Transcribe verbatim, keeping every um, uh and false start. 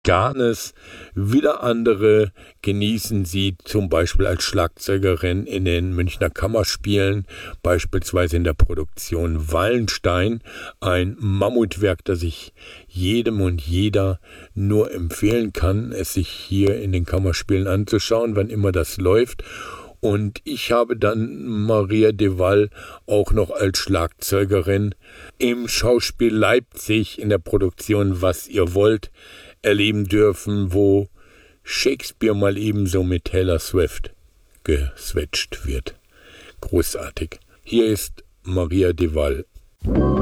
Garnes. Wieder andere genießen sie zum Beispiel als Schlagzeugerin in den Münchner Kammerspielen, beispielsweise in der Produktion Wallenstein, ein Mammutwerk, das ich jedem und jeder nur empfehlen kann, es sich hier in den Kammerspielen anzuschauen, wann immer das läuft. Und ich habe dann Maria de Wall auch noch als Schlagzeugerin im Schauspiel Leipzig in der Produktion Was ihr wollt erleben dürfen, wo Shakespeare mal ebenso mit Taylor Swift geswitcht wird. Großartig. Hier ist Maria de Wall.